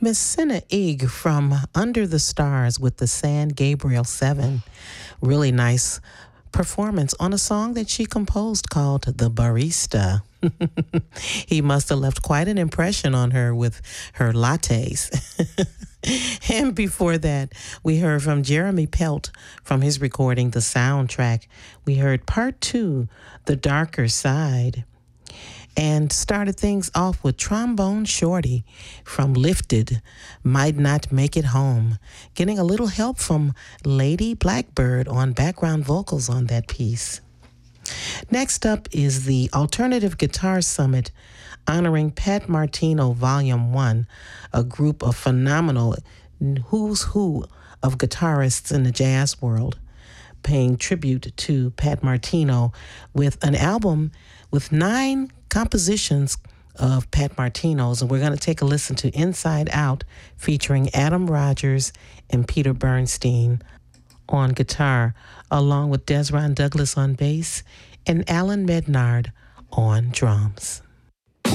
Messina Ig from Under the Stars with the San Gabriel 7. Really nice performance on a song that she composed called The Barista. He must have left quite an impression on her with her lattes. And before that, we heard from Jeremy Pelt from his recording, The Soundtrack. We heard Part 2, The Darker Side. And started things off with Trombone Shorty from Lifted, Might Not Make It Home, getting a little help from Lady Blackbird on background vocals on that piece. Next up is the Alternative Guitar Summit honoring Pat Martino Volume 1, a group of phenomenal who's who of guitarists in the jazz world, paying tribute to Pat Martino with an album with 9 compositions of Pat Martino's, and we're going to take a listen to Inside Out featuring Adam Rogers and Peter Bernstein on guitar, along with Desron Douglas on bass and Alan Mednard on drums.